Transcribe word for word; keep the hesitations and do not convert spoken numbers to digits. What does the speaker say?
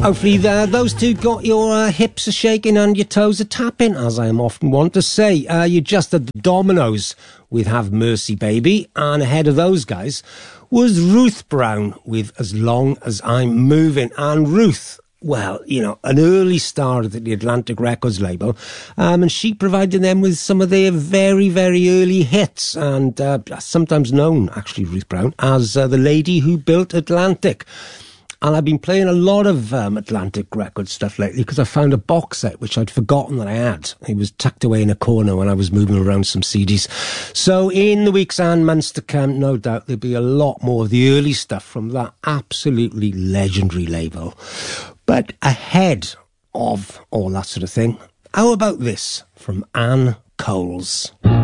Hopefully uh, those two got your uh, hips a shaking and your toes a tapping, as I am often wont to say. Uh, you just had the Dominoes with Have Mercy Baby, and ahead of those guys was Ruth Brown with As Long As I'm Moving. And Ruth, well, you know, an early star at the Atlantic Records label, um, and she provided them with some of their very, very early hits, and uh, sometimes known, actually, Ruth Brown, as uh, the lady who built Atlantic. And I've been playing a lot of um, Atlantic Records stuff lately because I found a box set which I'd forgotten that I had. It was tucked away in a corner when I was moving around some C Ds. So in the weeks and months to come, no doubt there'll be a lot more of the early stuff from that absolutely legendary label. But ahead of all that sort of thing, how about this from Ann Coles?